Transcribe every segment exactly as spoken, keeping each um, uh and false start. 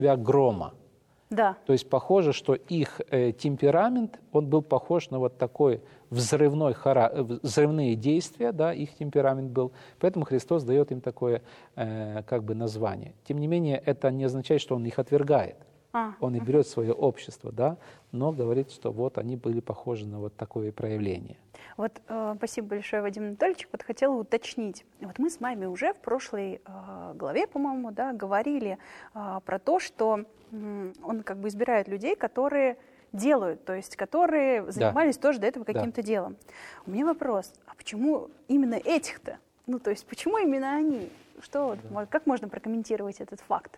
грома. Да. То есть похоже, что их э, темперамент, он был похож на вот такой взрывной хара... взрывные действия, да, их темперамент был. Поэтому Христос дает им такое э, как бы название. Тем не менее, это не означает, что Он их отвергает. А, Он и берет свое общество, да, но говорит, что вот они были похожи на вот такое проявление. Вот э, спасибо большое, Вадим Анатольевич. Вот хотела уточнить. Вот мы с вами уже в прошлой э, главе, по-моему, да, говорили э, про то, что э, он как бы избирает людей, которые делают, то есть которые занимались да. тоже до этого каким-то да. делом. У меня вопрос, а почему именно этих-то? Ну, то есть почему именно они? Что, да. Как можно прокомментировать этот факт?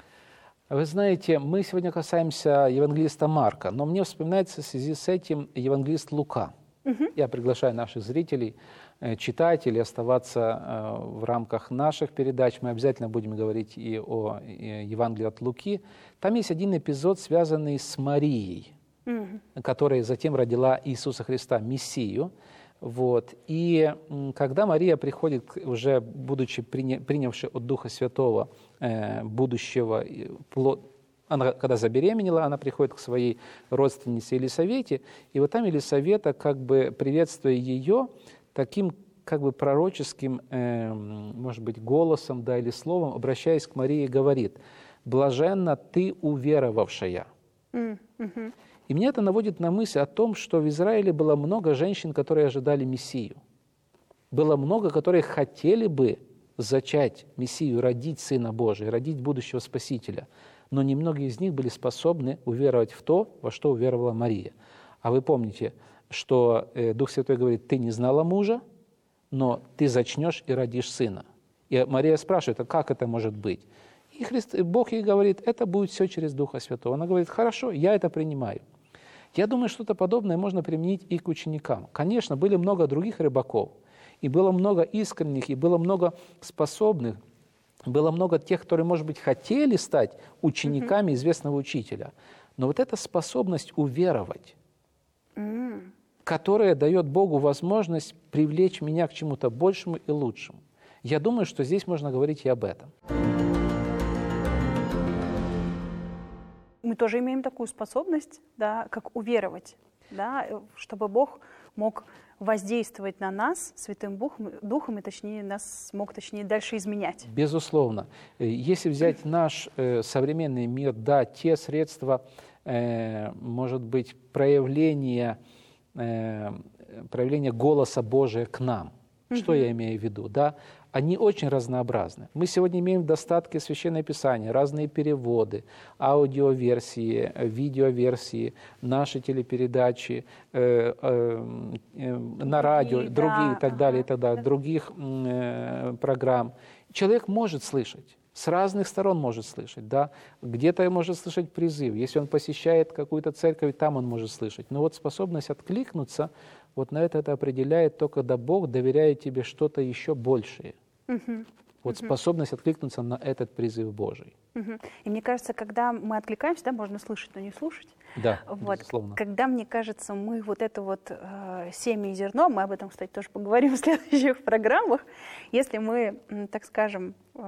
Вы знаете, мы сегодня касаемся евангелиста Марка, но мне вспоминается в связи с этим евангелист Лука. Угу. Я приглашаю наших зрителей читать или оставаться в рамках наших передач. Мы обязательно будем говорить и о Евангелии от Луки. Там есть один эпизод, связанный с Марией, угу. которая затем родила Иисуса Христа, Мессию. Вот. И когда Мария приходит, уже будучи принявшей от Духа Святого э, будущего, плод, она, когда забеременела, она приходит к своей родственнице Елисавете, и вот там Елисавета, как бы приветствуя ее, таким как бы пророческим, э, может быть, голосом, да, или словом, обращаясь к Марии, говорит: «Блаженна ты, уверовавшая». Mm-hmm. И мне это наводит на мысль о том, что в Израиле было много женщин, которые ожидали Мессию. Было много, которые хотели бы зачать Мессию, родить Сына Божия, родить будущего Спасителя. Но немногие из них были способны уверовать в то, во что уверовала Мария. А вы помните, что Дух Святой говорит: «Ты не знала мужа, но ты зачнешь и родишь сына». И Мария спрашивает: а как это может быть? И Христ, Бог ей говорит: это будет все через Духа Святого. Она говорит: хорошо, я это принимаю. Я думаю, что-то подобное можно применить и к ученикам. Конечно, были много других рыбаков, и было много искренних, и было много способных, было много тех, которые, может быть, хотели стать учениками mm-hmm. известного учителя. Но вот эта способность уверовать, mm-hmm. которая дает Богу возможность привлечь меня к чему-то большему и лучшему. Я думаю, что здесь можно говорить и об этом. Мы тоже имеем такую способность, да, как уверовать, да, чтобы Бог мог воздействовать на нас Святым Духом, Духом и точнее, нас мог точнее дальше изменять. Безусловно. Если взять наш э, современный мир, да, те средства, э, может быть, проявления, э, проявления голоса Божия к нам. Mm-hmm. Что я имею в виду? Да? Они очень разнообразны. Мы сегодня имеем в достатке Священное Писание, разные переводы, аудиоверсии, видеоверсии, наши телепередачи э, э, э, на радио, да, другие и так ага, далее, и так далее, да. других э, программ. Человек может слышать. С разных сторон может слышать, да, где-то может слышать призыв, если он посещает какую-то церковь, там он может слышать. Но вот способность откликнуться, вот на это это определяет то, когда Бог доверяет тебе что-то еще большее. Угу. Вот угу. способность откликнуться на этот призыв Божий. Угу. И мне кажется, когда мы откликаемся, да, можно слышать, но не слушать. Да, вот, безусловно. Когда, мне кажется, мы вот это вот э, семя и зерно, мы об этом, кстати, тоже поговорим в следующих программах, если мы, так скажем, э,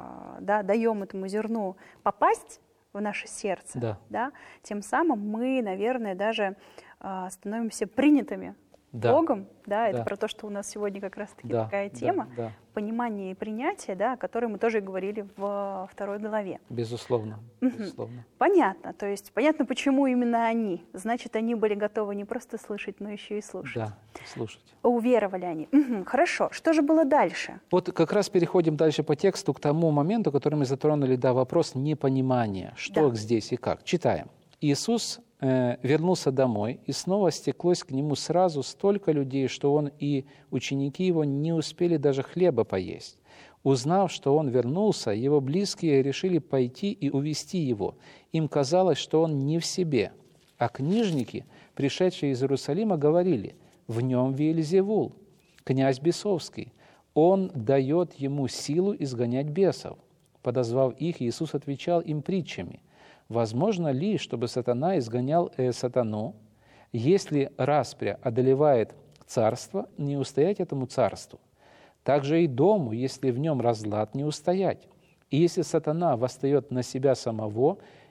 да, даем этому зерну попасть в наше сердце, да. Да, тем самым мы, наверное, даже э, становимся принятыми да. Богом, да, это да. про то, что у нас сегодня как раз-таки да. такая тема, да. Да. понимание и принятие, да, о которой мы тоже говорили в второй главе. Безусловно. Угу. Безусловно. Понятно, то есть понятно, почему именно они. Значит, они были готовы не просто слышать, но еще и слушать. Да, слушать. Уверовали они. Угу. Хорошо, что же было дальше? Вот как раз переходим дальше по тексту к тому моменту, который мы затронули, да, вопрос непонимания, что да. здесь и как. Читаем. Иисус вернулся домой, и снова стеклось к нему сразу столько людей, что он и ученики его не успели даже хлеба поесть. Узнав, что он вернулся, его близкие решили пойти и увести его. Им казалось, что он не в себе. А книжники, пришедшие из Иерусалима, говорили: «В нем Веельзевул, князь бесовский. Он дает ему силу изгонять бесов». Подозвав их, Иисус отвечал им притчами: «Возможно ли, чтобы сатана изгонял э, сатану? Если распря одолевает царство, не устоять этому царству. Также и дому, если в нем разлад, не устоять. И если сатана восстает на себя самого,